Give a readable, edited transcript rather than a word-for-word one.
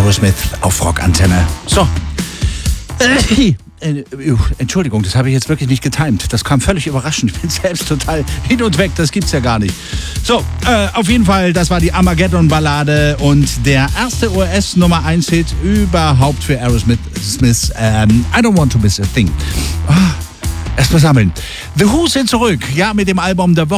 Aerosmith auf Rockantenne. So. Entschuldigung, das habe ich jetzt wirklich nicht getimt. Das kam völlig überraschend. Ich bin selbst total hin und weg. Das gibt's ja gar nicht. So, auf jeden Fall, das war die Armageddon-Ballade und der erste US-Nummer-1-Hit überhaupt für Aerosmith. I Don't Want to Miss a Thing. Erst mal sammeln. The Who sind zurück. Ja, mit dem Album der Woche.